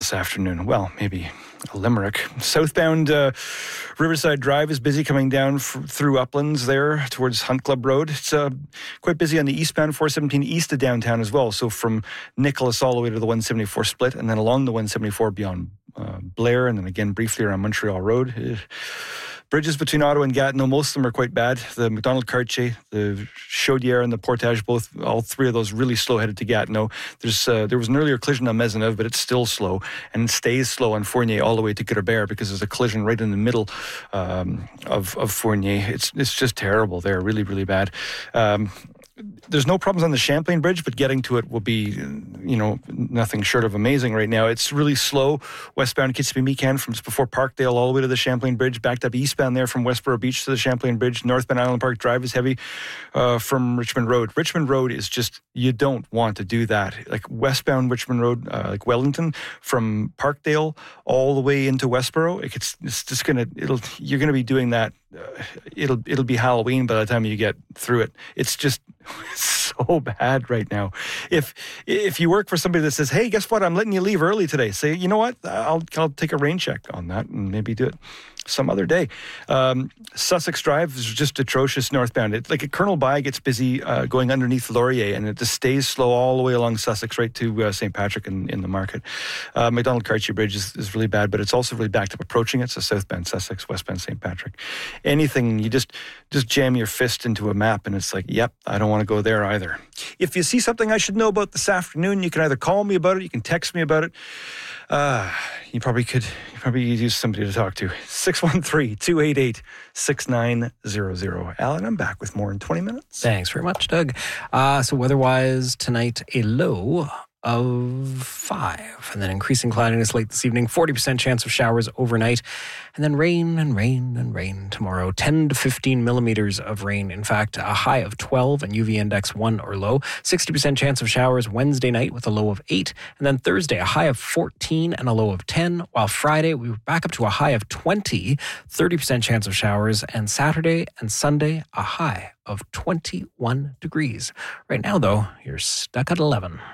this afternoon. Well, maybe Limerick. Southbound Riverside Drive is busy coming down through Uplands there towards Hunt Club Road. It's quite busy on the eastbound 417 east of downtown as well. So from Nicholas all the way to the 174 split, and then along the 174 beyond Blair, and then again briefly around Montreal Road. Bridges between Ottawa and Gatineau, most of them are quite bad. The McDonald-Cartier, the Chaudière, and the Portage, all three of those really slow headed to Gatineau. There was an earlier collision on Maisonneuve, but it's still slow, and it stays slow on Fournier all the way to Guilbert because there's a collision right in the middle of Fournier. It's just terrible there, really, really bad. There's no problems on the Champlain Bridge, but getting to it will be, nothing short of amazing right now. It's really slow. Westbound Kitsimmee-Meekan from before Parkdale all the way to the Champlain Bridge, backed up eastbound there from Westboro Beach to the Champlain Bridge. Northbound Island Park Drive is heavy from Richmond Road. Richmond Road is just, you don't want to do that. Like westbound Richmond Road, like Wellington, from Parkdale all the way into Westboro, you're going to be doing that. It'll be Halloween by the time you get through it. It's just so bad right now. If you work for somebody that says, hey, guess what, I'm letting you leave early today, say, you know what, I'll take a rain check on that and maybe do it some other day. Sussex Drive is just atrocious northbound. Like at Colonel By gets busy going underneath Laurier, and it just stays slow all the way along Sussex right to St. Patrick in the market. McDonald-Cartier Bridge is really bad, but it's also really backed up approaching it. So southbound Sussex, westbound St. Patrick. Anything, you just jam your fist into a map and it's like, yep, I don't want to go there either. If you see something I should know about this afternoon, you can either call me about it, you can text me about it. You probably could use somebody to talk to. 613-288-6900. Alan, I'm back with more in 20 minutes. Thanks very much, Doug. So weather-wise, tonight, a low of 5, and then increasing cloudiness late this evening, 40% chance of showers overnight, and then rain and rain and rain tomorrow, 10 to 15 millimeters of rain. In fact, a high of 12 and UV index 1 or low, 60% chance of showers Wednesday night with a low of 8, and then Thursday, a high of 14 and a low of 10, while Friday, we were back up to a high of 20, 30% chance of showers, and Saturday and Sunday, a high of 21 degrees. Right now, though, you're stuck at 11.